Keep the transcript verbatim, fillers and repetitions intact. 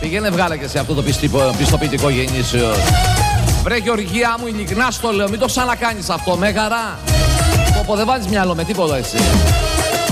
Πήγαινε βγάλε και σε αυτό το πιστικό, πιστοποιητικό γεννήσεως. Βρε Γεωργία μου, ειλικρινά στο λέω, μην το ξανακάνεις αυτό, με χαρά. Πω, πω, δεν βάζεις μυαλό με τίποτα εσύ.